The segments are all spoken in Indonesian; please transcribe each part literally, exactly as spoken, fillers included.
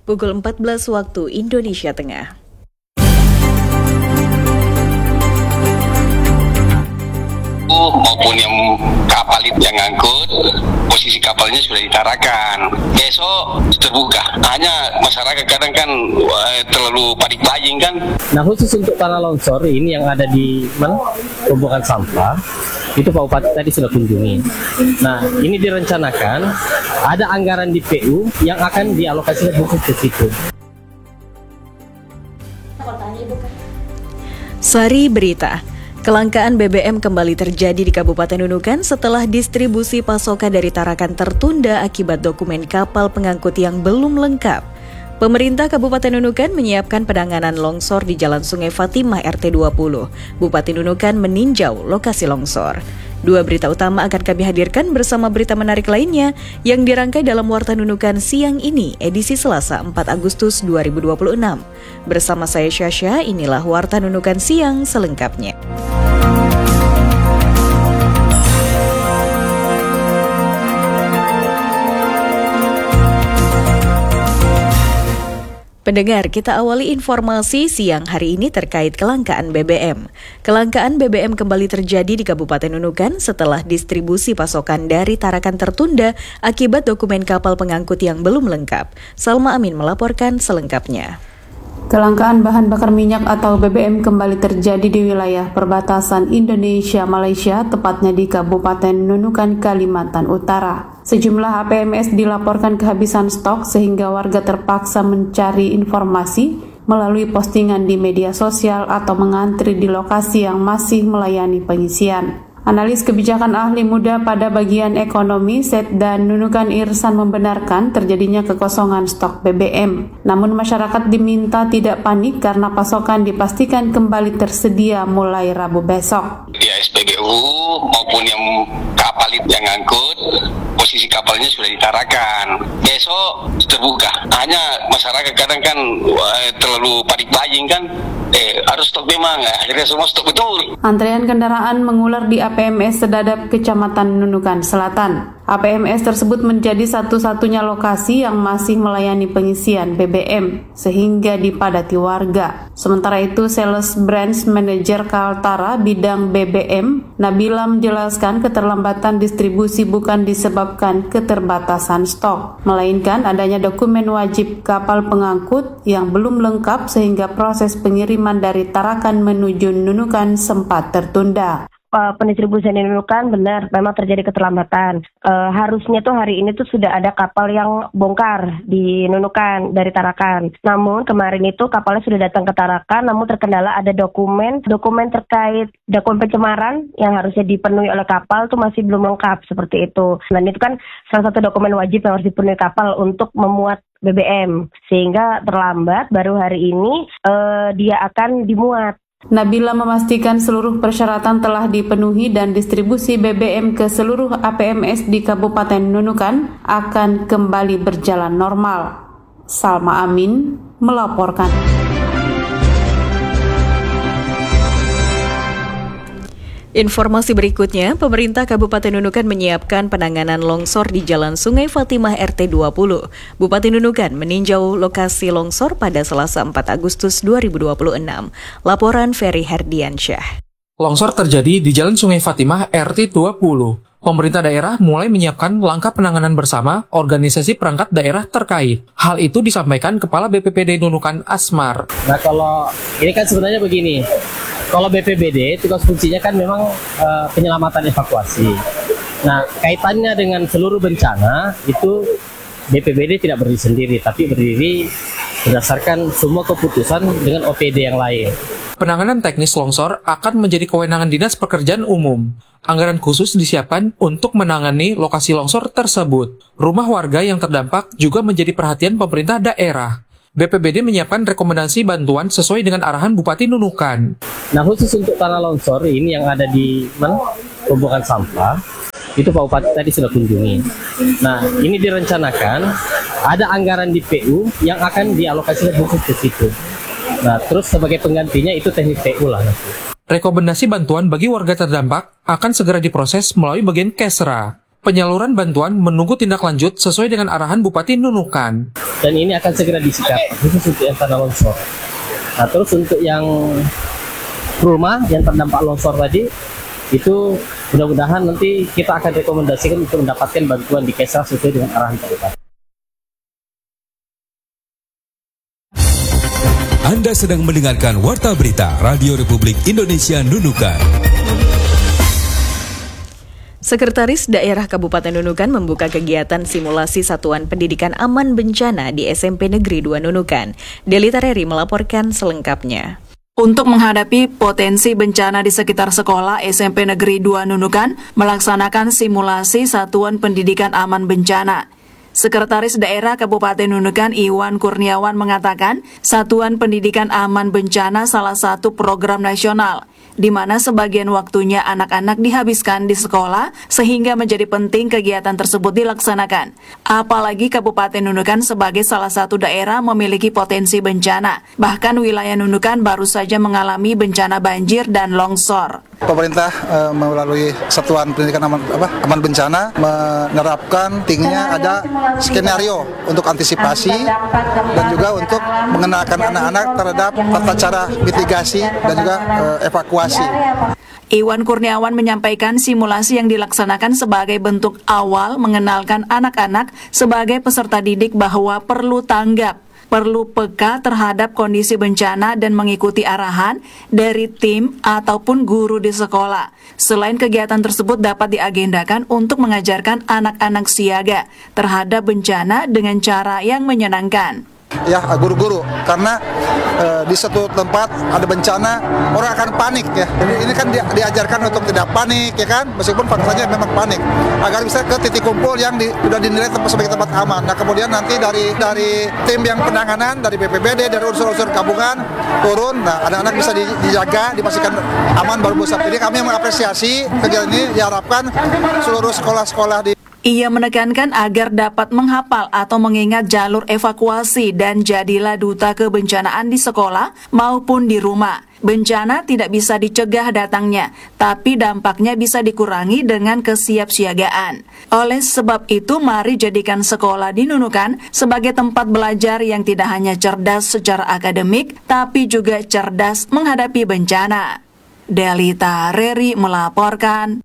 Pukul empat belas waktu Indonesia Tengah. Maupun yang kapal itu yang ngangkut, posisi kapalnya sudah ditarakan. Besok terbuka. Hanya masyarakat kadang kan eh, terlalu panik buying kan. Nah, khusus untuk tanah longsor ini yang ada di mana? Tumpukan sampah, itu Pak Bupati tadi sudah kunjungi. Nah, ini direncanakan ada anggaran di P U yang akan dialokasikan khusus ke situ. Sari berita. Kelangkaan B B M kembali terjadi di Kabupaten Nunukan setelah distribusi pasokan dari Tarakan tertunda akibat dokumen kapal pengangkut yang belum lengkap. Pemerintah Kabupaten Nunukan menyiapkan penanganan longsor di Jalan Sungai Fatimah R T dua puluh. Bupati Nunukan meninjau lokasi longsor. Dua berita utama akan kami hadirkan bersama berita menarik lainnya yang dirangkai dalam Warta Nunukan siang ini, edisi Selasa empat Agustus dua ribu dua puluh enam. Bersama saya Syasha, inilah Warta Nunukan siang selengkapnya. Pendengar, kita awali informasi siang hari ini terkait kelangkaan B B M. Kelangkaan B B M kembali terjadi di Kabupaten Nunukan setelah distribusi pasokan dari Tarakan tertunda akibat dokumen kapal pengangkut yang belum lengkap. Salma Amin melaporkan selengkapnya. Kelangkaan bahan bakar minyak atau B B M kembali terjadi di wilayah perbatasan Indonesia-Malaysia, tepatnya di Kabupaten Nunukan, Kalimantan Utara. Sejumlah A P M S dilaporkan kehabisan stok sehingga warga terpaksa mencari informasi melalui postingan di media sosial atau mengantri di lokasi yang masih melayani pengisian. Analis kebijakan ahli muda pada bagian ekonomi Setda Nunukan Irsan membenarkan terjadinya kekosongan stok B B M. Namun masyarakat diminta tidak panik karena pasokan dipastikan kembali tersedia mulai Rabu besok. Ya S P G U maupun yang kapal itu yang ngangkut, posisi kapalnya sudah ditarakan. Besok terbuka. Hanya masyarakat kadang kan eh, terlalu panik buying kan. Eh, harus stok memang, akhirnya semua stok betul. Antrean kendaraan mengular di A P M S Sedadap Kecamatan Nunukan Selatan. A P M S tersebut menjadi satu-satunya lokasi yang masih melayani pengisian B B M sehingga dipadati warga. Sementara itu, Sales Branch Manager Kaltara bidang B B M, Nabila menjelaskan keterlambatan distribusi bukan disebabkan keterbatasan stok, melainkan adanya dokumen wajib kapal pengangkut yang belum lengkap sehingga proses pengiriman dari Tarakan menuju Nunukan sempat tertunda. Pendistribusian di Nunukan benar memang terjadi keterlambatan. E, harusnya tuh hari ini tuh sudah ada kapal yang bongkar di Nunukan dari Tarakan. Namun kemarin itu kapalnya sudah datang ke Tarakan, namun terkendala ada dokumen dokumen terkait dokumen pencemaran yang harusnya dipenuhi oleh kapal tuh masih belum lengkap seperti itu. Dan itu kan salah satu dokumen wajib yang harus dipenuhi kapal untuk memuat B B M, sehingga terlambat. Baru hari ini e, dia akan dimuat. Nabila memastikan seluruh persyaratan telah dipenuhi dan distribusi B B M ke seluruh A P M S di Kabupaten Nunukan akan kembali berjalan normal. Salma Amin melaporkan. Informasi berikutnya, pemerintah Kabupaten Nunukan menyiapkan penanganan longsor di Jalan Sungai Fatimah R T dua puluh. Bupati Nunukan meninjau lokasi longsor pada Selasa empat Agustus dua ribu dua puluh enam. Laporan Ferry Herdiansyah. Longsor terjadi di Jalan Sungai Fatimah R T dua puluh. Pemerintah daerah mulai menyiapkan langkah penanganan bersama organisasi perangkat daerah terkait. Hal itu disampaikan Kepala B P B D Nunukan Asmar. Nah, kalau ini kan sebenarnya begini. Kalau B P B D, tugas fungsinya kan memang uh, penyelamatan evakuasi. Nah, kaitannya dengan seluruh bencana, itu B P B D tidak berdiri sendiri, tapi berdiri berdasarkan semua keputusan dengan O P D yang lain. Penanganan teknis longsor akan menjadi kewenangan Dinas Pekerjaan Umum. Anggaran khusus disiapkan untuk menangani lokasi longsor tersebut. Rumah warga yang terdampak juga menjadi perhatian pemerintah daerah. B P B D menyiapkan rekomendasi bantuan sesuai dengan arahan Bupati Nunukan. Nah, khusus untuk tanah longsor ini yang ada di mana? Tumpukan sampah, itu Pak Bupati tadi sudah kunjungi. Nah, ini direncanakan ada anggaran di P U yang akan dialokasikan khusus ke situ. Nah, terus sebagai penggantinya itu teknik P U lah nanti. Rekomendasi bantuan bagi warga terdampak akan segera diproses melalui bagian Kesra. penyaluran bantuan menunggu tindak lanjut sesuai dengan arahan Bupati Nunukan. Dan ini akan segera disikapi, khusus untuk yang tanah longsor. Nah, terus untuk yang rumah yang terdampak longsor tadi, itu mudah-mudahan nanti kita akan rekomendasikan untuk mendapatkan bantuan di Kesra sesuai dengan arahan Pak Bupati. Anda sedang mendengarkan Warta Berita Radio Republik Indonesia Nunukan. Sekretaris Daerah Kabupaten Nunukan membuka kegiatan simulasi Satuan Pendidikan Aman Bencana di S M P Negeri dua Nunukan. Delita Reri melaporkan selengkapnya. Untuk menghadapi potensi bencana di sekitar sekolah, S M P Negeri dua Nunukan melaksanakan simulasi Satuan Pendidikan Aman Bencana. Sekretaris Daerah Kabupaten Nunukan Iwan Kurniawan mengatakan, Satuan Pendidikan Aman Bencana salah satu program nasional, di mana sebagian waktunya anak-anak dihabiskan di sekolah, sehingga menjadi penting kegiatan tersebut dilaksanakan. Apalagi Kabupaten Nunukan sebagai salah satu daerah memiliki potensi bencana. Bahkan wilayah Nunukan baru saja mengalami bencana banjir dan longsor. Pemerintah e, melalui Satuan Pendidikan Aman, apa, Aman Bencana menerapkan tingginya ada skenario untuk antisipasi dan juga untuk mengenalkan anak-anak terhadap tata cara mitigasi dan juga e, evakuasi. Iwan Kurniawan menyampaikan simulasi yang dilaksanakan sebagai bentuk awal mengenalkan anak-anak sebagai peserta didik bahwa perlu tanggap, perlu peka terhadap kondisi bencana dan mengikuti arahan dari tim ataupun guru di sekolah. Selain kegiatan tersebut dapat diagendakan untuk mengajarkan anak-anak siaga terhadap bencana dengan cara yang menyenangkan. Ya, guru-guru, karena e, di satu tempat ada bencana, orang akan panik ya. Ini, ini kan di, diajarkan untuk tidak panik ya kan, meskipun faktanya memang panik, agar bisa ke titik kumpul yang di, sudah dinilai tempat sebagai tempat aman. Nah, kemudian nanti dari dari tim yang penanganan, dari B P B D, dari unsur-unsur gabungan turun, nah anak-anak bisa di, dijaga, dipastikan aman baru bisa. Jadi kami mengapresiasi kegiatan ini, diharapkan seluruh sekolah-sekolah di Ia menekankan agar dapat menghafal atau mengingat jalur evakuasi dan jadilah duta kebencanaan di sekolah maupun di rumah. Bencana tidak bisa dicegah datangnya, tapi dampaknya bisa dikurangi dengan kesiapsiagaan. Oleh sebab itu, mari jadikan sekolah di Nunukan sebagai tempat belajar yang tidak hanya cerdas secara akademik, tapi juga cerdas menghadapi bencana. Delita Reri melaporkan.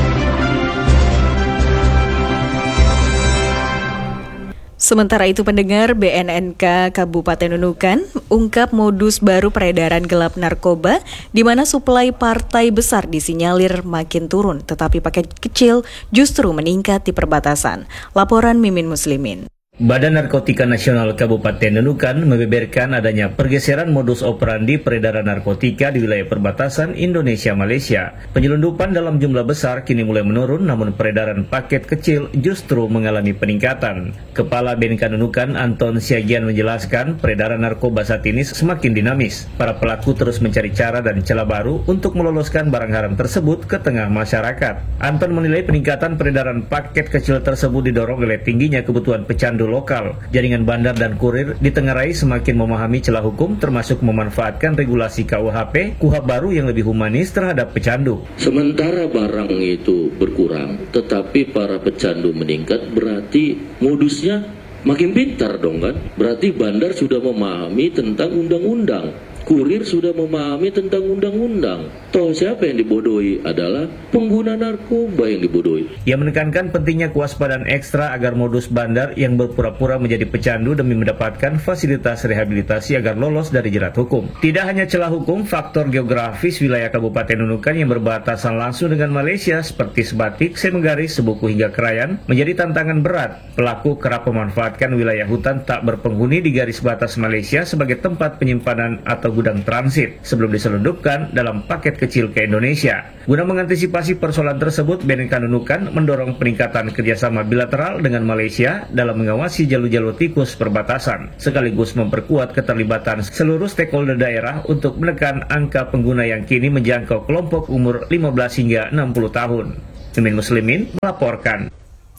Sementara itu pendengar, B N N K Kabupaten Nunukan ungkap modus baru peredaran gelap narkoba di mana suplai partai besar disinyalir makin turun, tetapi paket kecil justru meningkat di perbatasan. Laporan Mimin Muslimin. Badan Narkotika Nasional Kabupaten Nunukan membeberkan adanya pergeseran modus operandi peredaran narkotika di wilayah perbatasan Indonesia-Malaysia. Penyelundupan dalam jumlah besar kini mulai menurun, namun peredaran paket kecil justru mengalami peningkatan. Kepala B N K Nunukan Anton Siagian menjelaskan peredaran narkoba saat ini semakin dinamis. Para pelaku terus mencari cara dan celah baru untuk meloloskan barang haram tersebut ke tengah masyarakat. Anton menilai peningkatan peredaran paket kecil tersebut didorong oleh tingginya kebutuhan pecandu lokal. Jaringan bandar dan kurir ditengarai semakin memahami celah hukum, termasuk memanfaatkan regulasi K U H P, Kuhap baru yang lebih humanis terhadap pecandu. Sementara barang itu berkurang, tetapi para pecandu meningkat, berarti modusnya makin pintar dong kan? Berarti bandar sudah memahami tentang undang-undang. Kurir sudah memahami tentang undang-undang. Toh siapa yang dibodohi adalah pengguna narkoba yang dibodohi. Ia menekankan pentingnya kewaspadaan ekstra agar modus bandar yang berpura-pura menjadi pecandu demi mendapatkan fasilitas rehabilitasi agar lolos dari jerat hukum. Tidak hanya celah hukum, faktor geografis wilayah Kabupaten Nunukan yang berbatasan langsung dengan Malaysia seperti Sebatik, Semenggaris, Sebuku hingga Krayan menjadi tantangan berat. Pelaku kerap memanfaatkan wilayah hutan tak berpenghuni di garis batas Malaysia sebagai tempat penyimpanan atau gudang transit sebelum diselundupkan dalam paket kecil ke Indonesia. Guna mengantisipasi persoalan tersebut, B N K Nunukan mendorong peningkatan kerjasama bilateral dengan Malaysia dalam mengawasi jalur-jalur tikus perbatasan, sekaligus memperkuat keterlibatan seluruh stakeholder daerah untuk menekan angka pengguna yang kini menjangkau kelompok umur lima belas hingga enam puluh tahun. Mimin Muslimin melaporkan.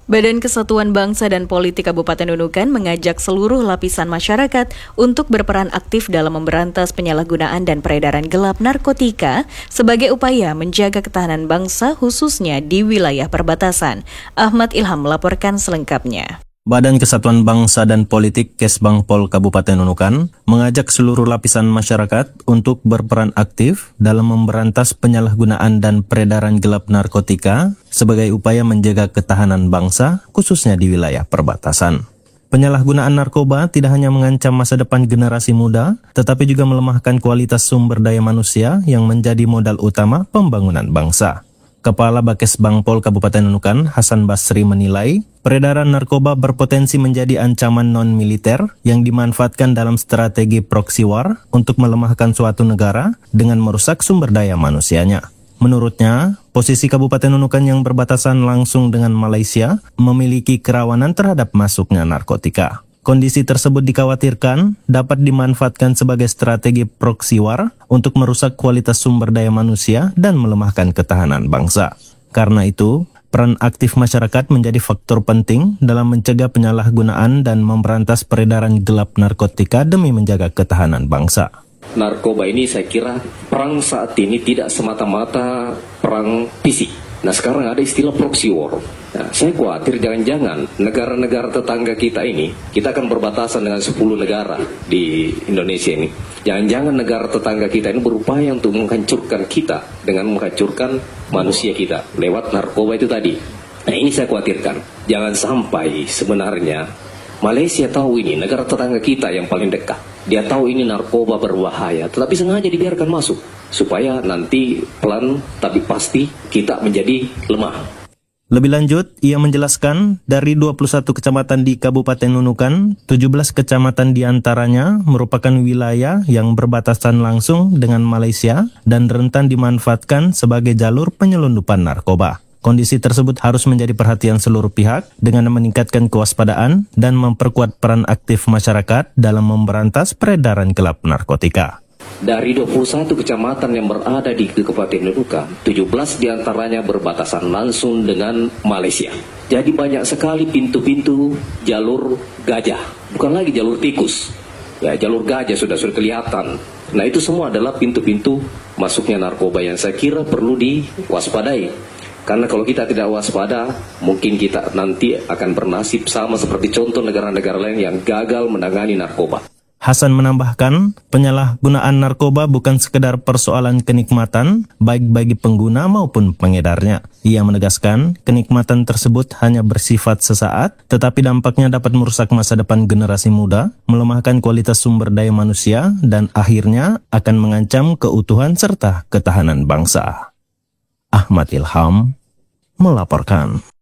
Badan Kesatuan Bangsa dan Politik Kabupaten Nunukan mengajak seluruh lapisan masyarakat untuk berperan aktif dalam memberantas penyalahgunaan dan peredaran gelap narkotika sebagai upaya menjaga ketahanan bangsa khususnya di wilayah perbatasan. Ahmad Ilham melaporkan selengkapnya. Badan Kesatuan Bangsa dan Politik Kesbangpol Kabupaten Nunukan mengajak seluruh lapisan masyarakat untuk berperan aktif dalam memberantas penyalahgunaan dan peredaran gelap narkotika sebagai upaya menjaga ketahanan bangsa khususnya di wilayah perbatasan. Penyalahgunaan narkoba tidak hanya mengancam masa depan generasi muda, tetapi juga melemahkan kualitas sumber daya manusia yang menjadi modal utama pembangunan bangsa. Kepala Bakesbangpol Kabupaten Nunukan, Hasan Basri menilai, peredaran narkoba berpotensi menjadi ancaman non-militer yang dimanfaatkan dalam strategi proxy war untuk melemahkan suatu negara dengan merusak sumber daya manusianya. Menurutnya, posisi Kabupaten Nunukan yang berbatasan langsung dengan Malaysia memiliki kerawanan terhadap masuknya narkotika. Kondisi tersebut dikhawatirkan dapat dimanfaatkan sebagai strategi proxy war untuk merusak kualitas sumber daya manusia dan melemahkan ketahanan bangsa. Karena itu, peran aktif masyarakat menjadi faktor penting dalam mencegah penyalahgunaan dan memberantas peredaran gelap narkotika demi menjaga ketahanan bangsa. Narkoba ini saya kira perang saat ini tidak semata-mata perang fisik. Nah sekarang ada istilah proxy war. Nah, saya khawatir jangan-jangan negara-negara tetangga kita ini, kita akan berbatasan dengan sepuluh negara di Indonesia ini. Jangan-jangan negara tetangga kita ini berupaya untuk menghancurkan kita dengan menghancurkan manusia kita lewat narkoba itu tadi. Nah ini saya khawatirkan. Jangan sampai sebenarnya Malaysia tahu ini, negara tetangga kita yang paling dekat. Dia tahu ini narkoba berbahaya, tetapi sengaja dibiarkan masuk. Supaya nanti pelan tapi pasti kita menjadi lemah. Lebih lanjut, ia menjelaskan dari dua puluh satu kecamatan di Kabupaten Nunukan, tujuh belas kecamatan diantaranya merupakan wilayah yang berbatasan langsung dengan Malaysia dan rentan dimanfaatkan sebagai jalur penyelundupan narkoba. Kondisi tersebut harus menjadi perhatian seluruh pihak dengan meningkatkan kewaspadaan dan memperkuat peran aktif masyarakat dalam memberantas peredaran gelap narkotika. Dari dua puluh satu kecamatan yang berada di Kabupaten Nunukan, tujuh belas diantaranya berbatasan langsung dengan Malaysia. Jadi banyak sekali pintu-pintu jalur gajah, bukan lagi jalur tikus. Ya, jalur gajah sudah sudah kelihatan. Nah itu semua adalah pintu-pintu masuknya narkoba yang saya kira perlu diwaspadai. Karena kalau kita tidak waspada, mungkin kita nanti akan bernasib sama seperti contoh negara-negara lain yang gagal menangani narkoba. Hasan menambahkan, penyalahgunaan narkoba bukan sekedar persoalan kenikmatan, baik bagi pengguna maupun pengedarnya. Ia menegaskan, kenikmatan tersebut hanya bersifat sesaat, tetapi dampaknya dapat merusak masa depan generasi muda, melemahkan kualitas sumber daya manusia, dan akhirnya akan mengancam keutuhan serta ketahanan bangsa. Ahmad Ilham melaporkan.